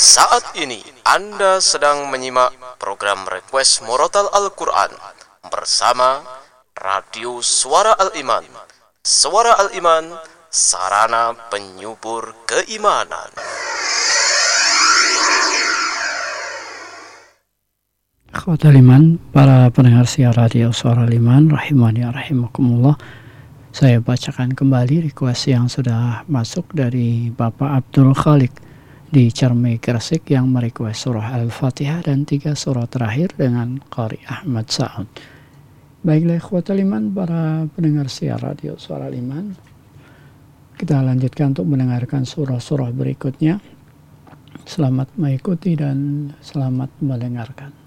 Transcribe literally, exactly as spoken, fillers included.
Saat ini Anda sedang menyimak program Request Murotal Al-Quran bersama Radio Suara Al-Iman. Suara Al-Iman, sarana penyubur keimanan. Akhwatul iman, para pendengar siar radio Suara Al-Iman, rahimani rahimakumullah. Saya bacakan kembali request yang sudah masuk dari Bapak Abdul Khalik di Cermai Gresik yang merequest surah Al-Fatihah dan tiga surah terakhir dengan Qari Ahmad Sa'ud. Baiklah ikhwatul iman, para pendengar siar radio Suara Al-Iman, kita lanjutkan untuk mendengarkan surah-surah berikutnya. Selamat mengikuti dan selamat mendengarkan.